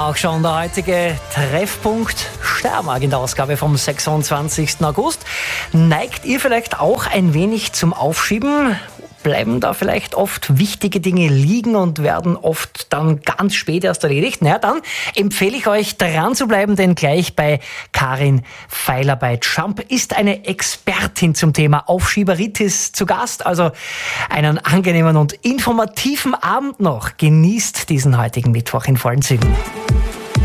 auch schon der heutige Treffpunkt Steiermark in der Ausgabe vom 26. August. Neigt ihr vielleicht auch ein wenig zum Aufschieben? Bleiben da vielleicht oft wichtige Dinge liegen und werden oft dann ganz spät erst erledigt? Na ja, dann empfehle ich euch, dran zu bleiben, denn gleich bei Karin Feiler bei Jump ist eine Expertin zum Thema Aufschieberitis zu Gast. Also einen angenehmen und informativen Abend noch. Genießt diesen heutigen Mittwoch in vollen Zügen.